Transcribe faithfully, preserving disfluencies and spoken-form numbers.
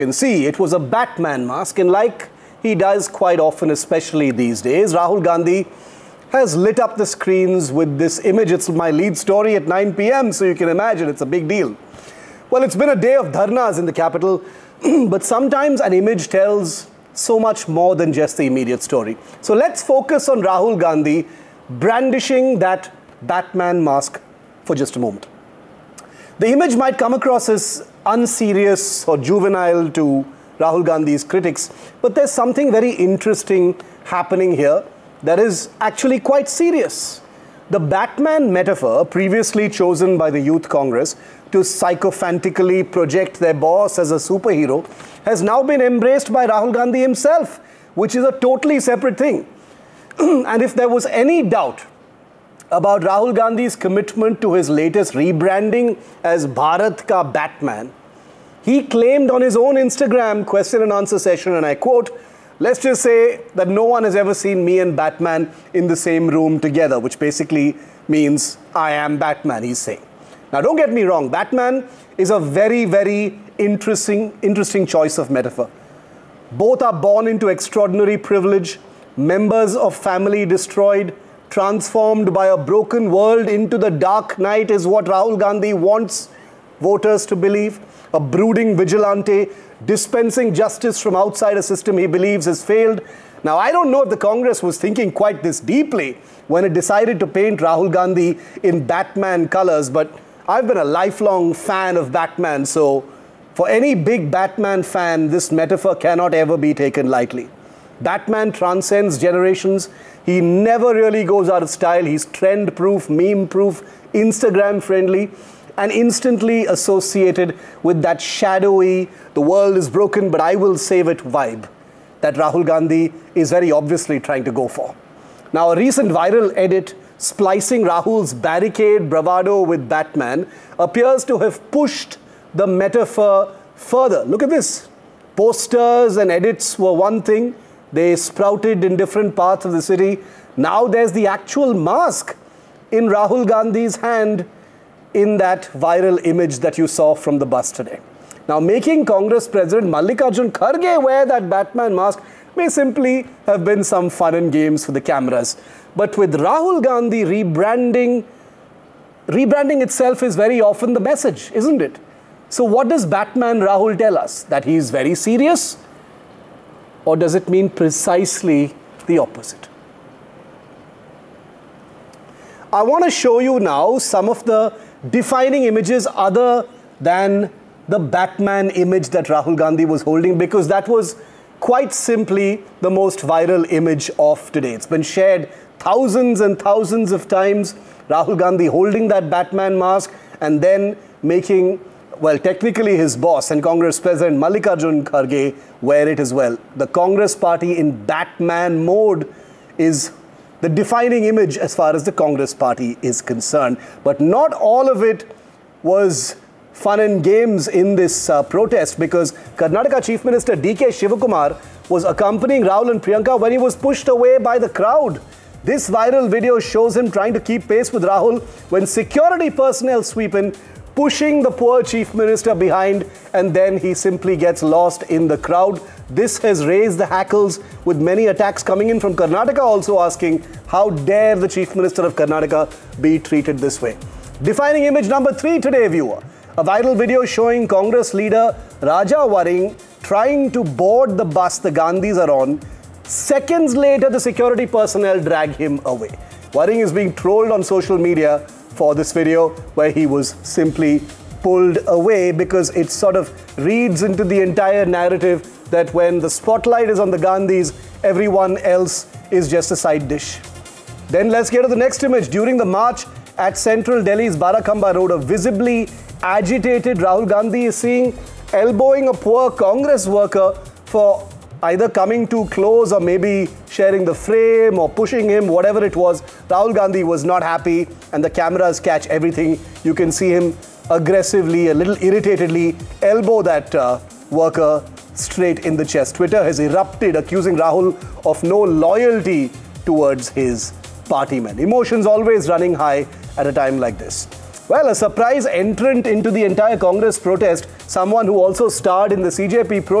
You can see it was a Batman mask, and like he does quite often, especially these days, Rahul Gandhi has lit up the screens with this image. It's my lead story at nine p m, so you can imagine it's a big deal. Well, it's been a day of dharnas in the capital, but sometimes an image tells so much more than just the immediate story. So let's focus on Rahul Gandhi brandishing that Batman mask for just a moment. The image might come across as unserious or juvenile to Rahul Gandhi's critics, but there's something very interesting happening here that is actually quite serious. The Batman metaphor, previously chosen by the Youth Congress to sycophantically project their boss as a superhero, has now been embraced by Rahul Gandhi himself, which is a totally separate thing. And if there was any doubt about Rahul Gandhi's commitment to his latest rebranding as Bharat Ka Batman, he claimed on his own Instagram question and answer session, and I quote, "Let's just say that no one has ever seen me and Batman in the same room together," which basically means I am Batman, he's saying. Now, don't get me wrong, Batman is a very, very interesting, interesting choice of metaphor. Both are born into extraordinary privilege, members of family destroyed, transformed by a broken world into the dark night is what Rahul Gandhi wants voters to believe. A brooding vigilante dispensing justice from outside a system he believes has failed. Now, I don't know if the Congress was thinking quite this deeply when it decided to paint Rahul Gandhi in Batman colors, but I've been a lifelong fan of Batman, so for any big Batman fan, this metaphor cannot ever be taken lightly. Batman transcends generations. He never really goes out of style. He's trend-proof, meme-proof, Instagram-friendly, and instantly associated with that shadowy, the world is broken, but I will save it vibe that Rahul Gandhi is very obviously trying to go for. Now, a recent viral edit splicing Rahul's barricade bravado with Batman appears to have pushed the metaphor further. Look at this. Posters and edits were one thing. They sprouted in different parts of the city. Now there's the actual mask in Rahul Gandhi's hand in that viral image that you saw from the bus today. Now, making Congress President Mallikarjun Kharge wear that Batman mask may simply have been some fun and games for the cameras. But with Rahul Gandhi rebranding, rebranding itself is very often the message, isn't it? So what does Batman Rahul tell us? That he is very serious? Or does it mean precisely the opposite? I want to show you now some of the defining images other than the Batman image that Rahul Gandhi was holding, because that was quite simply the most viral image of today. It's been shared thousands and thousands of times. Rahul Gandhi holding that Batman mask and then making, well, technically his boss and Congress President Mallikarjun Kharge wear it as well. The Congress party in Batman mode is the defining image as far as the Congress party is concerned. But not all of it was fun and games in this uh, protest, because Karnataka Chief Minister D K Shivakumar was accompanying Rahul and Priyanka when he was pushed away by the crowd. This viral video shows him trying to keep pace with Rahul when security personnel sweep in, pushing the poor Chief Minister behind, and then he simply gets lost in the crowd. This has raised the hackles, with many attacks coming in from Karnataka also asking, how dare the Chief Minister of Karnataka be treated this way? Defining image number three today, viewer. A viral video showing Congress leader Raja Waring trying to board the bus the Gandhis are on. Seconds later, the security personnel drag him away. Waring is being trolled on social media for this video, where he was simply pulled away, because it sort of reads into the entire narrative that when the spotlight is on the Gandhis, everyone else is just a side dish. Then let's get to the next image. During the march at central Delhi's Barakhamba Road, a visibly agitated Rahul Gandhi is seen elbowing a poor Congress worker for either coming too close or maybe sharing the frame or pushing him, whatever it was. Rahul Gandhi was not happy, and the cameras catch everything. You can see him aggressively, a little irritatedly elbow that uh, worker straight in the chest. Twitter has erupted, accusing Rahul of no loyalty towards his party men. Emotions always running high at a time like this. Well, a surprise entrant into the entire Congress protest, someone who also starred in the C J P protest.